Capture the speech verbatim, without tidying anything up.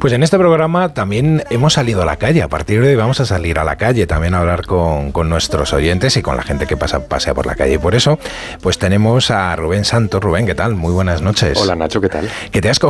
Pues en este programa también hemos salido a la calle. A partir de hoy vamos a salir a la calle también a hablar con, con nuestros oyentes y con la gente que pasa pasea por la calle. Y por eso, pues tenemos a Rubén Santos. Rubén, ¿qué tal? Muy buenas noches. Hola, Nacho, ¿qué tal? Que te has cogido